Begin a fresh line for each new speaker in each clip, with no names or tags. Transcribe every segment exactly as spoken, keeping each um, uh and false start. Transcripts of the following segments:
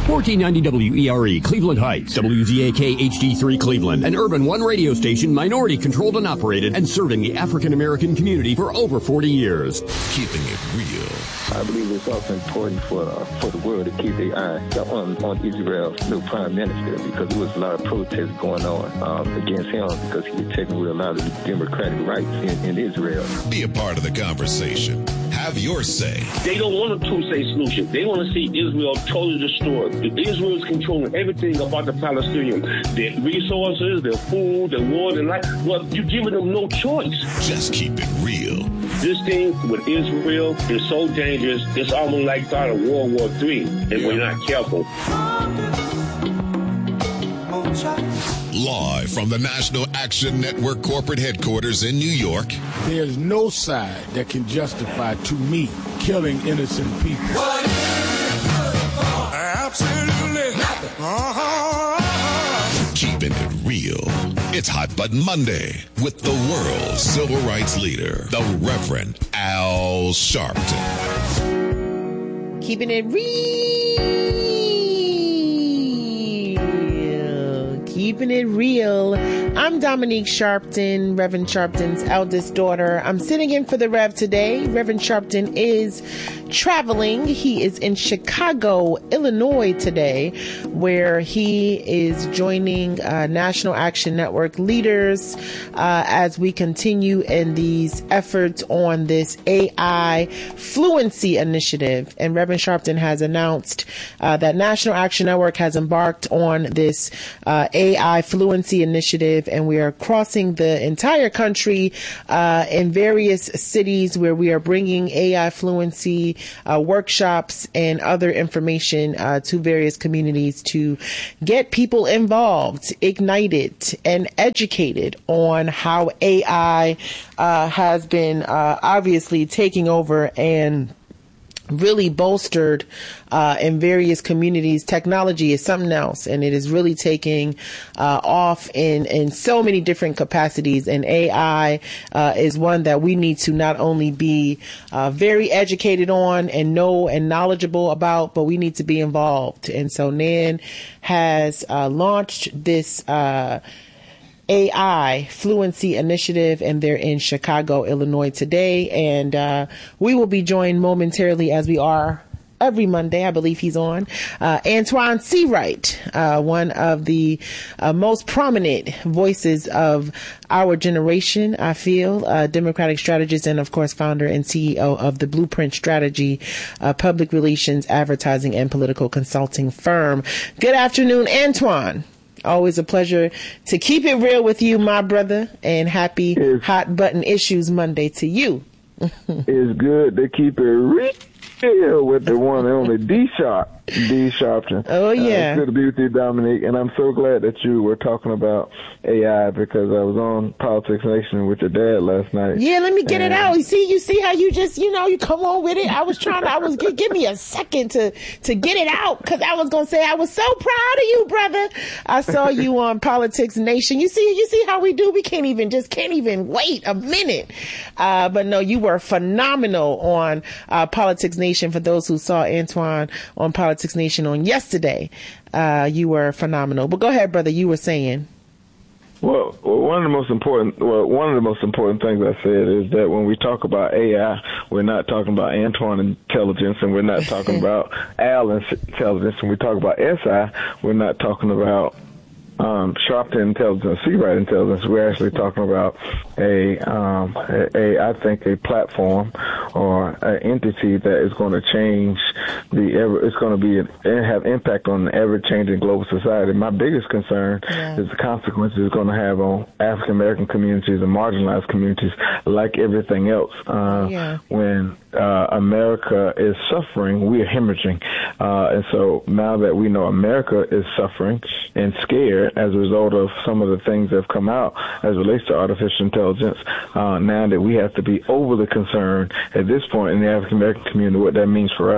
fourteen ninety W E R E, Cleveland Heights, W Z A K H D three Cleveland, an Urban One radio station, minority controlled and operated, and serving the African American community for over forty years.
Keeping it real.
I believe it's also important for uh, for the world to keep their eye on, on Israel's new prime minister, because there was a lot of protests going on um, against him because he was taking away a lot of the democratic rights in, in Israel.
Be a part of the conversation. Have your say.
They don't want a two-state solution. They want to see Israel totally destroyed. Israel is controlling everything about the Palestinians. Their resources, their food, their water, their life. Well, you're giving them no choice.
Just keep it real.
This thing with Israel is so dangerous, it's almost like start of World War Three if yeah. we're not careful.
Live from the National Action Network corporate headquarters in New York.
There's no side that can justify, to me, killing innocent people. What is it good for? Absolutely nothing. Uh-huh.
Keeping it real. It's Hot Button Monday with the world's civil rights leader, the Reverend Al Sharpton.
Keeping it real. Keeping it real. I'm Dominique Sharpton, Reverend Sharpton's eldest daughter. I'm sitting in for the Rev today. Reverend Sharpton is traveling. He is in Chicago, Illinois today, where he is joining uh, National Action Network leaders uh, as we continue in these efforts on this A I fluency initiative. And Reverend Sharpton has announced uh, that National Action Network has embarked on this uh, A I fluency initiative, and we are crossing the entire country uh, in various cities where we are bringing A I fluency Uh, workshops and other information uh, to various communities to get people involved, ignited, and educated on how A I uh, has been uh, obviously taking over and really bolstered uh, in various communities. Technology is something else, and it is really taking uh, off in, in so many different capacities. And A I uh, is one that we need to not only be uh, very educated on and know and knowledgeable about, but we need to be involved. And so Nan has uh, launched this uh A I Fluency Initiative, and they're in Chicago, Illinois today. And uh, we will be joined momentarily, as we are every Monday. I believe he's on. Uh, Antoine Seawright, uh, one of the uh, most prominent voices of our generation, I feel, uh, Democratic strategist, and of course, founder and C E O of the Blueprint Strategy, uh, public relations, advertising, and political consulting firm. Good afternoon, Antoine. Always a pleasure to keep it real with you, my brother, and happy it's, Hot Button Issues Monday to you.
It's good to keep it real with the one and only D Sharp, D Sharpton.
Oh, yeah.
Uh, it's good to be with you, Dominique, and I'm so glad that you were talking about A I, because I was on Politics Nation with your dad last night.
Yeah, let me get and, it out. You see, you see how you just, you know, you come on with it. I was trying to, I was, give, give me a second to, to get it out, because I was going to say, I was so proud of you, brother. I saw you on Politics Nation. You see, you see how we do? We can't even, just can't even wait a minute. Uh, but no, you were phenomenal on uh, Politics Nation. For those who saw Antoine on Politics Nation on yesterday, uh, you were phenomenal. But go ahead, brother. You were saying.
Well, well, one of the most important, well, one of the most important things I said is that when we talk about A I, we're not talking about Antoine intelligence, and we're not talking about Al intelligence. When we talk about S I, we're not talking about Um, Sharpton intelligence, Seawright intelligence. We're actually talking about a, um, a, a, I think, a platform or an entity that is going to change the ever. It's going to be an, have impact on the ever-changing global society. My biggest concern yeah. is the consequences it's going to have on African American communities and marginalized communities, like everything else. Uh, yeah. When uh, America is suffering, we are hemorrhaging, uh, and so now that we know America is suffering and scared as a result of some of the things that have come out as it relates to artificial intelligence, uh, now that we have to be overly concerned at this point in the African American community, what that means for us.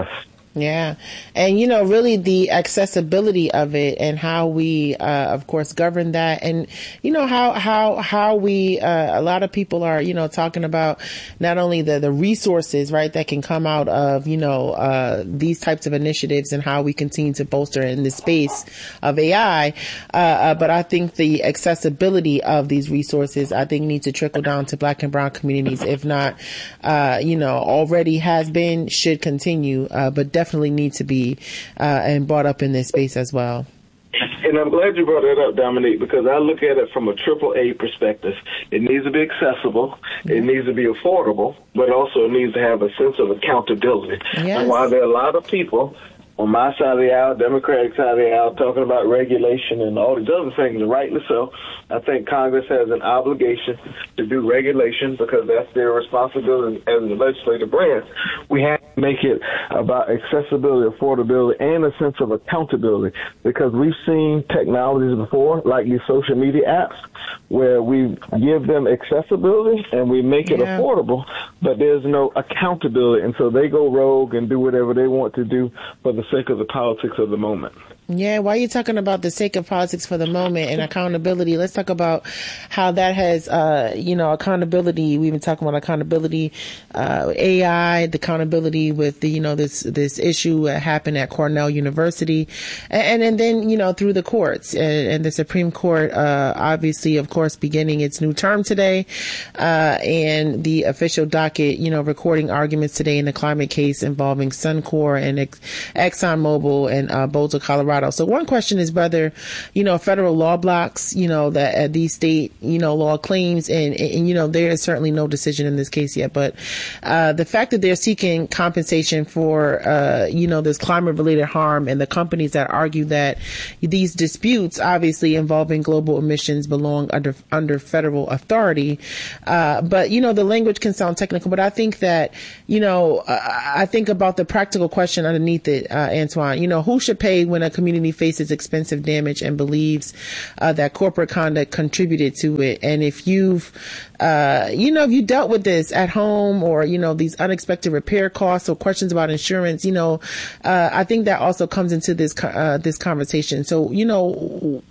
Yeah. And, you know, really the accessibility of it and how we, uh, of course, govern that. And, you know, how, how, how we, uh, a lot of people are, you know, talking about not only the, the resources, right, that can come out of, you know, uh, these types of initiatives and how we continue to bolster in the space of A I. Uh, uh, but I think the accessibility of these resources, I think, needs to trickle down to Black and brown communities. If not, uh, you know, already has been, should continue, uh, but definitely definitely need to be uh, and brought up in this space as well.
And I'm glad you brought that up, Dominique, because I look at it from a triple A perspective. It needs to be accessible, mm-hmm. it needs to be affordable, but also it needs to have a sense of accountability. Yes. And while there are a lot of people on my side of the aisle, Democratic side of the aisle, talking about regulation and all these other things, and rightly so, I think Congress has an obligation to do regulation because that's their responsibility as the legislative branch. We have to make it about accessibility, affordability, and a sense of accountability because we've seen technologies before, like these social media apps, where we give them accessibility and we make it yeah. affordable, but there's no accountability, and so they go rogue and do whatever they want to do for the sake of the politics of the moment.
Yeah, while you're talking about the sake of politics for the moment and accountability, let's talk about how that has, uh, you know, accountability. We've been talking about accountability, uh, A I, the accountability with the, you know, this, this issue that happened at Cornell University. And, and then, you know, through the courts and, and the Supreme Court, uh, obviously, of course, beginning its new term today, uh, and the official docket, you know, recording arguments today in the climate case involving Suncor and Ex- ExxonMobil and, uh, Boulder, Colorado. So one question is whether, you know, federal law blocks, you know, that uh, these state, you know, law claims and, and, and, you know, there is certainly no decision in this case yet. But uh, the fact that they're seeking compensation for, uh, you know, this climate related harm and the companies that argue that these disputes, obviously involving global emissions, belong under under federal authority. Uh, but, you know, the language can sound technical, but I think that, you know, uh, I think about the practical question underneath it, uh, Antoine, you know, who should pay when a community faces expensive damage and believes uh, that corporate conduct contributed to it. And if you've, uh, you know, if you dealt with this at home or, you know, these unexpected repair costs or questions about insurance, you know, uh, I think that also comes into this, uh, this conversation. So, you know,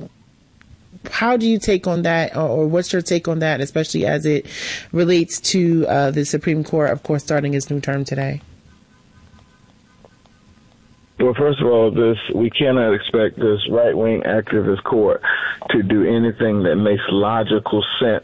how do you take on that, or, or what's your take on that, especially as it relates to uh, the Supreme Court, of course, starting its new term today?
Well, first of all, this we cannot expect this right-wing activist court to do anything that makes logical sense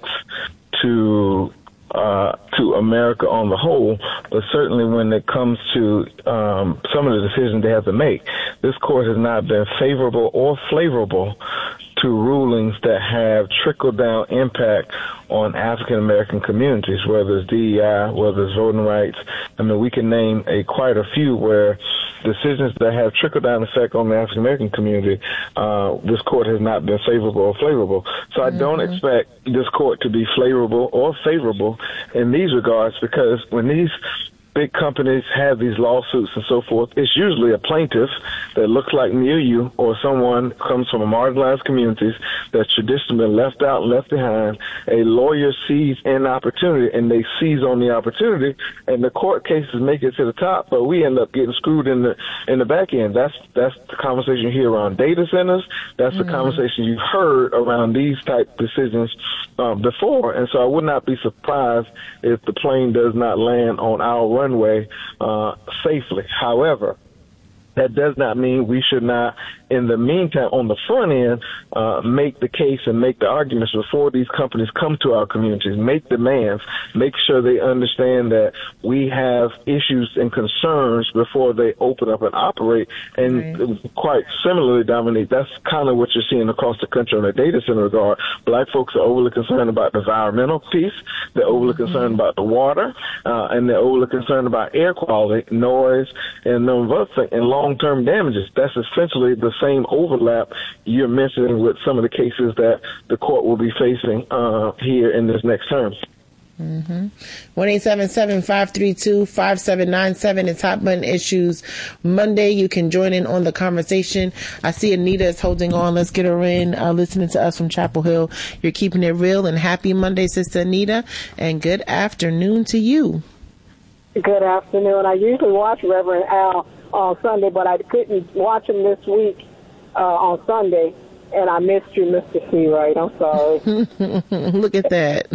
to uh, to America on the whole, but certainly when it comes to um, some of the decisions they have to make, this court has not been favorable or flavorable to rulings that have trickle-down impact on African-American communities, whether it's D E I, whether it's voting rights. I mean, we can name a quite a few where decisions that have trickle-down effect on the African-American community, uh, this court has not been favorable or favorable. So I mm-hmm. don't expect this court to be favorable or favorable in these regards, because when these big companies have these lawsuits and so forth, it's usually a plaintiff that looks like me or you, or someone comes from a marginalized communities that's traditionally been left out and left behind. A lawyer sees an opportunity and they seize on the opportunity, and the court cases make it to the top, but we end up getting screwed in the in the back end. That's that's the conversation you hear around data centers. That's mm-hmm. the conversation you've heard around these type decisions um, before. And so I would not be surprised if the plane does not land on our runway uh, safely. However, that does not mean we should not, in the meantime, on the front end, uh, make the case and make the arguments before these companies come to our communities, make demands, make sure they understand that we have issues and concerns before they open up and operate. And right. quite similarly, Dominique, that's kind of what you're seeing across the country in the data center regard. Black folks are overly concerned about the environmental piece. They're overly mm-hmm. concerned about the water, uh, and they're overly concerned about air quality, noise, and a number of other things, and long-term damages. That's essentially the same overlap you're mentioning with some of the cases that the court will be facing uh, here in this next term.
Mm-hmm. one eight seven seven, five three two, five seven nine seven is Hot Button Issues Monday. You can join in on the conversation. I see Anita is holding on. Let's get her in, uh, listening to us from Chapel Hill. You're keeping it real, and happy Monday, Sister Anita, and good afternoon to you.
Good afternoon. I usually watch Reverend Al on Sunday, but I couldn't watch them this week uh, on Sunday. And I missed you, Mister Seawright. I'm sorry.
Look at that.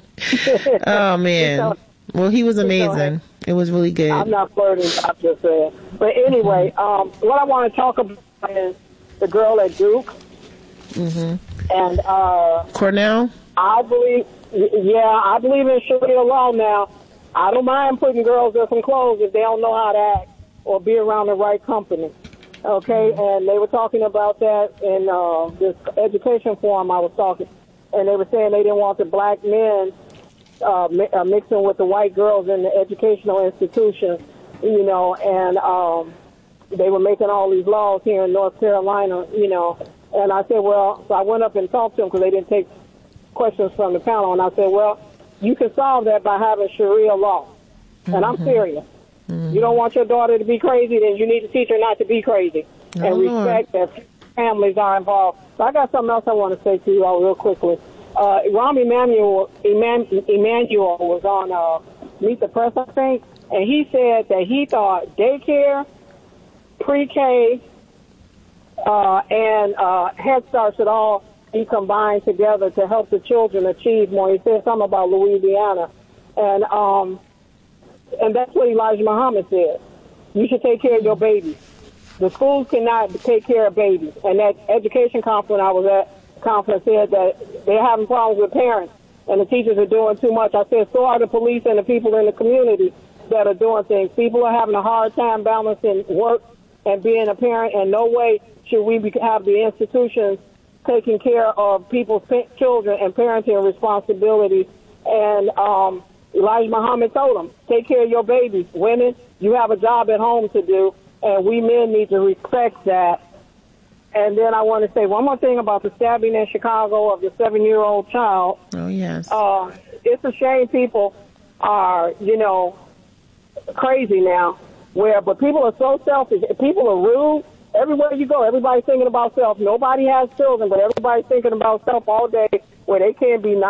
Oh, man. Well, he was amazing. It was really good.
I'm not flirting, I'm just saying. But anyway, um, what I want to talk about is the girl at Duke.
Mm-hmm.
And uh,
Cornell?
I believe, yeah, I believe in Sharia law now. I don't mind putting girls in some clothes if they don't know how to act or be around the right company. Okay, and they were talking about that in uh, this education forum I was talking, and they were saying they didn't want the black men uh, mi- uh, mixing with the white girls in the educational institutions, you know, and um, they were making all these laws here in North Carolina, you know, and I said, well, so I went up and talked to them because they didn't take questions from the panel, and I said, well, you can solve that by having Sharia law, and mm-hmm. I'm serious. Mm-hmm. You don't want your daughter to be crazy, then you need to teach her not to be crazy oh, and respect Lord. that families are involved. So I got something else I want to say to you all real quickly. Uh, Rahm Emanuel, Eman, Emanuel was on uh, Meet the Press, I think, and he said that he thought daycare, pre-K, uh, and uh, Head Start should all be combined together to help the children achieve more. He said something about Louisiana. And um, and that's what Elijah Muhammad said. You should take care of your babies. The schools cannot take care of babies. And that education conference I was at, conference said that they're having problems with parents and the teachers are doing too much. I said, so are the police and the people in the community that are doing things. People are having a hard time balancing work and being a parent, and no way should we be, have the institutions taking care of people's children and parenting responsibilities. And um, Elijah Muhammad told them, take care of your babies. Women, you have a job at home to do, and we men need to respect that. And then I want to say one more thing about the stabbing in Chicago of the seven-year-old child.
Oh, yes.
Uh, it's a shame people are, you know, crazy now, where, but people are so selfish. People are rude. Everywhere you go, everybody's thinking about self. Nobody has children, but everybody's thinking about self all day, where they can't be